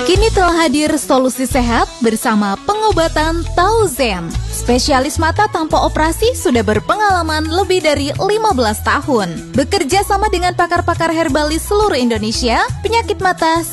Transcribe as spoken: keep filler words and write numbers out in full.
Kini telah hadir solusi sehat bersama pengobatan Tauzen. Spesialis mata tanpa operasi sudah berpengalaman lebih dari lima belas tahun. Bekerja sama dengan pakar-pakar herbalis seluruh Indonesia, penyakit mata